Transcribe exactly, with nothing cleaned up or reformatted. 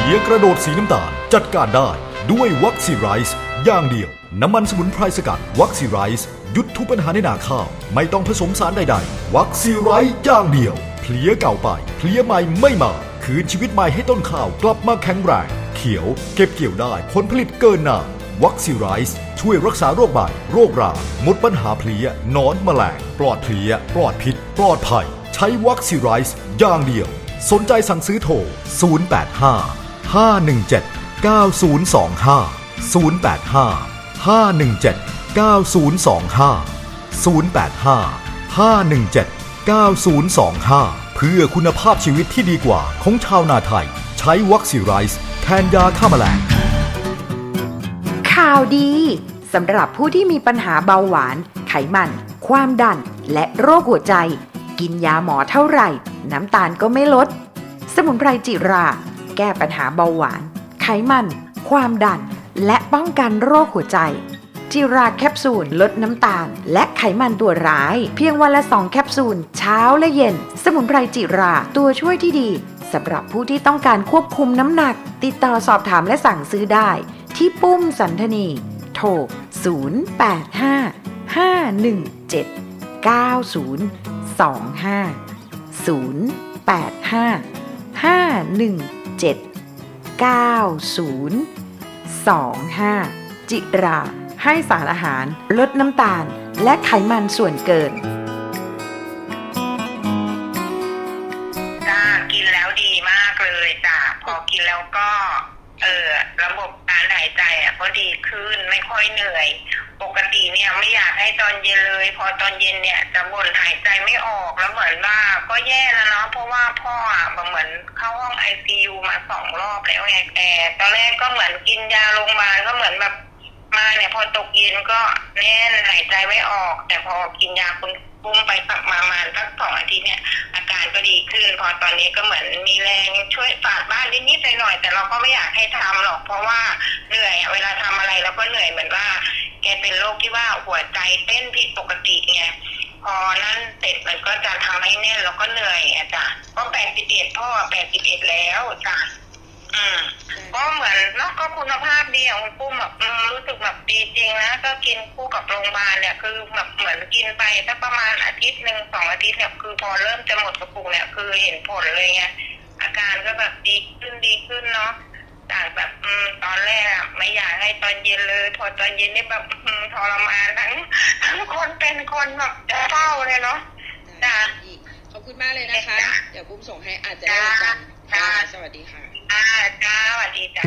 ลียกระโดดสีน้ำตาลจัดการได้ด้วยวัคซีไรซ์อย่างเดียวน้ำมันสมุนไพรสกัดวัคซีไรซ์หยุดทุกปัญหาในนาข้าวไม่ต้องผสมสารใดๆวัคซีไรซ์อย่างเดียวเพลียเก่าไปเพลียใหม่ไม่มาคืนชีวิตใหม่ให้ต้นข้าวกลับมาแข็งแรงเขียวเก็บเกี่ยวได้ผลผลิตเกินนาวัคซีไรซ์ช่วยรักษาโรคใบโรคราหมดปัญหาเพลียนอนแมลงปลอดเพลียปลอดพิษปลอดภัยใช้วัคซีไรซ์อย่างเดียวสนใจสั่งซื้อโทรศูนย์ แปด ห้า ห้า หนึ่ง เจ็ด เก้า ศูนย์ สอง ห้า ศูนย์ แปด ห้า ห้า หนึ่ง เจ็ด เก้า ศูนย์ สอง ห้า ศูนย์ แปด ห้า ห้า หนึ่ง เจ็ด เก้า ศูนย์ สอง ห้าเพื่อคุณภาพชีวิตที่ดีกว่าของชาวนาไทยใช้วัคซีไรซ์แทนยาฆ่าแมลงข่าวดีสำหรับผู้ที่มีปัญหาเบาหวานไขมันความดันและโรคหัวใจกินยาหมอเท่าไหร่น้ำตาลก็ไม่ลดสมุนไพรจิราแก้ปัญหาเบาหวานไขมันความดันและป้องกันโรคหัวใจจิราแคปซูลลดน้ำตาลและไขมันตัวร้ายเพียงวันละสองแคปซูลเช้าและเย็นสมุนไพรจิราตัวช่วยที่ดีสำหรับผู้ที่ต้องการควบคุมน้ำหนักติดต่อสอบถามและสั่งซื้อได้ที่ปุ้มสันธนีโทรศูนย์ แปด ห้า ห้า หนึ่ง เจ็ด เก้า ศูนย์ สอง ห้า ศูนย์ แปด ห้า ห้า หนึ่ง เจ็ด เก้า ศูนย์ สอง ห้าจิราให้สารอาหารลดน้ำตาลและไขมันส่วนเกินจ้ากินแล้วดีมากเลยจ้าพอกินแล้วก็เออระบบการหายใจอ่ะก็ดีขึ้นไม่ค่อยเหนื่อยปกติเนี่ยไม่อยากให้ตอนเย็นเลยพอตอนเย็นเนี่ยจะบ่นหายใจไม่ออกแล้วเหมือนว่าก็แย่แล้วเนาะเพราะว่าพ่ออ่ะเหมือนเข้าห้อง ไอ ซี ยู มาสองรอบแล้วไงแอร์ตอนแรกก็เหมือนกินยาโรงพยาบาลก็เหมือนแบบมาเนี่ยพอตกเย็นก็แน่นหายใจไม่ออกแต่พอกินยาคุณปุ้มไปสักมามาสักสองอาทิตย์เนี่ยอาการก็ดีขึ้นพอตอนนี้ก็เหมือนมีแรงช่วยฝาดบ้านนิดๆหน่อยๆแต่เราก็ไม่อยากให้ทำหรอกเพราะว่าเหนื่อยเวลาทำอะไรเราก็เหนื่อยเหมือนว่าแกเป็นโรคที่ว่าหัวใจเต้นผิดปกติไงพอนั้นเสร็จมันก็จะทำให้แน่นแล้วก็เหนื่อยอ่ะจ้ะก็แปดสิบเอ็ดพ่อแปดสิบเอ็ดแล้วจ้ะอืมก็เหมือนเนาะก็คุณภาพดีของปุ้มแบบรู้สึกแบบดีจริงนะก็กินคู่กับโรงพยาบาลเนี่ยคือแบบเหมือนกินไปสักประมาณอาทิตย์หนึ่งสองอาทิตย์เนี่ยคือพอเริ่มจะหมดกระปุกเนี่ยคือเห็นผลเลยไงอาการก็แบบดีขึ้นดีขึ้นเนาะจากแบบอืมตอนแรกอะไม่อยากให้ตอนเย็นเลยพอตอนเย็นนี่แบบอืมทรมานทั้งทั้งคนเป็นคนแบบจะเศร้าเลยเนาะจ้าขอบคุณมากเลยนะคะเดี๋ยวปุ้มส่งให้อาจจะได้กันค่ะสวัสดีค่ะอ่า